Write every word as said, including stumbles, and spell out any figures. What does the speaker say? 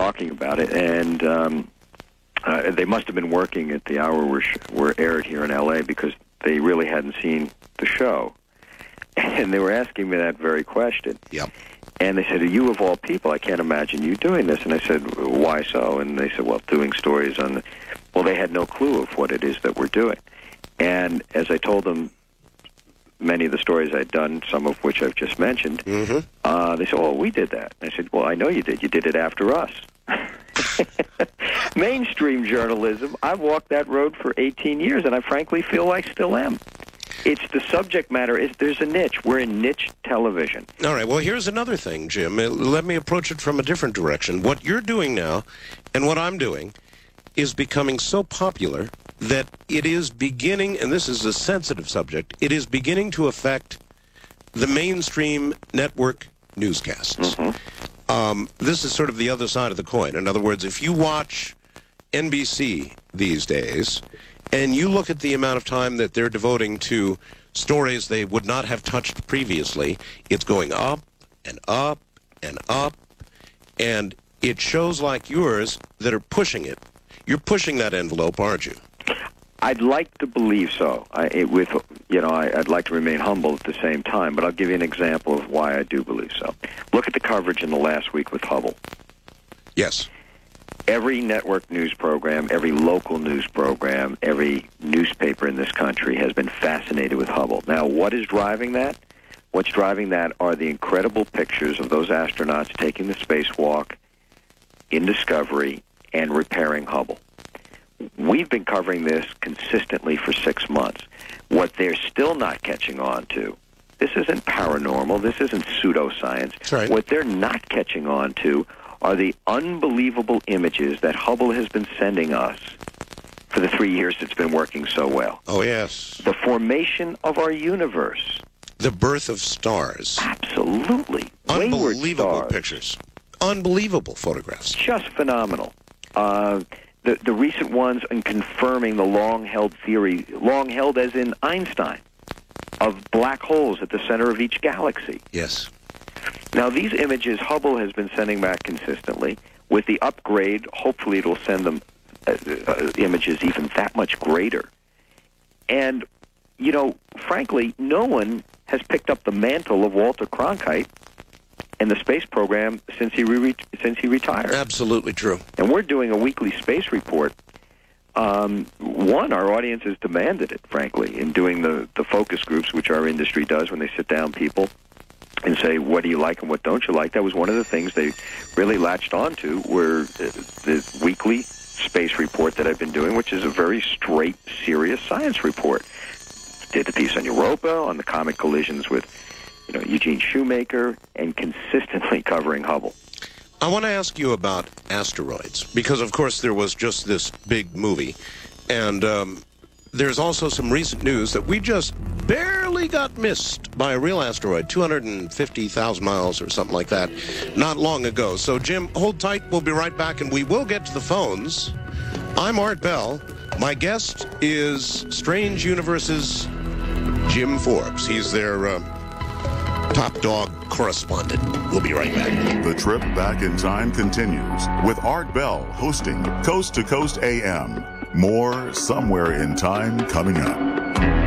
talking about it, and um, uh, they must have been working at the hour where sh- were aired here in L A because they really hadn't seen the show, and they were asking me that very question. Yep. And they said, "You of all people, I can't imagine you doing this." And I said, "Why so?" And they said, "Well, doing stories on the..." Well, they had no clue of what it is that we're doing. And as I told them many of the stories I'd done, some of which I've just mentioned, mm-hmm. uh, they said, "Oh, we did that." I said, "Well, I know you did. You did it after us." Mainstream journalism, I've walked that road for eighteen years, and I frankly feel I still am. It's the subject matter. Is there's a niche. We're in niche television. All right, well, here's another thing, Jim. Uh, Let me approach it from a different direction. What you're doing now and what I'm doing is becoming so popular that it is beginning, and this is a sensitive subject, it is beginning to affect the mainstream network newscasts. Mm-hmm. Um, this is sort of the other side of the coin. In other words, if you watch N B C these days, and you look at the amount of time that they're devoting to stories they would not have touched previously, it's going up and up and up, and it shows like yours that are pushing it. You're pushing that envelope, aren't you? I'd like to believe so. I, it, with you know, I, I'd like to remain humble at the same time, but I'll give you an example of why I do believe so. Look at the coverage in the last week with Hubble. Yes. Every network news program, every local news program, every newspaper in this country has been fascinated with Hubble. Now, what is driving that? What's driving that are the incredible pictures of those astronauts taking the spacewalk in Discovery and repairing Hubble. We've been covering this consistently for six months. What they're still not catching on to, this isn't paranormal, this isn't pseudoscience. That's right. What they're not catching on to are the unbelievable images that Hubble has been sending us for the three years it's been working so well. Oh, yes. The formation of our universe. The birth of stars. Absolutely. Unbelievable Wayward stars. pictures. Unbelievable photographs. Just phenomenal. Uh, the, the recent ones in confirming the long-held theory, long-held as in Einstein, of black holes at the center of each galaxy. Yes. Now, these images Hubble has been sending back consistently. With the upgrade, hopefully it'll send them uh, uh, images even that much greater. And, you know, frankly, no one has picked up the mantle of Walter Cronkite in the space program since he re- since he retired. Absolutely true. And we're doing a weekly space report. Um, one, our audience has demanded it, frankly, in doing the, the focus groups, which our industry does when they sit down people and say, what do you like and what don't you like? That was one of the things they really latched onto, were the weekly space report that I've been doing, which is a very straight, serious science report. Did the piece on Europa, on the comet collisions with you know, Eugene Shoemaker, and consistently covering Hubble. I want to ask you about asteroids, because, of course, there was just this big movie, and um, there's also some recent news that we just barely got missed by a real asteroid, two hundred fifty thousand miles or something like that, not long ago. So, Jim, hold tight. We'll be right back, and we will get to the phones. I'm Art Bell. My guest is Strange Universe's Jim Forbes. He's their uh, top dog correspondent. We'll be right back. The trip back in time continues with Art Bell hosting Coast to Coast A M. More Somewhere in Time coming up.